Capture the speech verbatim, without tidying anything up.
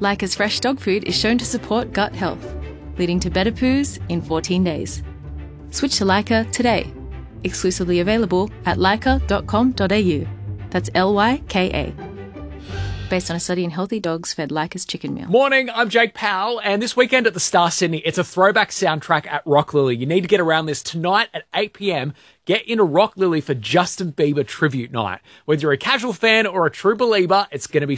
Leica's fresh dog food is shown to support gut health, leading to better poos in fourteen days. Switch to Leica today. Exclusively available at leica dot com dot a u. That's L Y K A. Based on a study in healthy dogs fed Leica's chicken meal. Morning, I'm Jake Powell, and this weekend at the Star Sydney, it's a throwback soundtrack at Rock Lily. You need to get around this tonight at eight p.m. Get into Rock Lily for Justin Bieber Tribute Night. Whether you're a casual fan or a true believer, it's going to be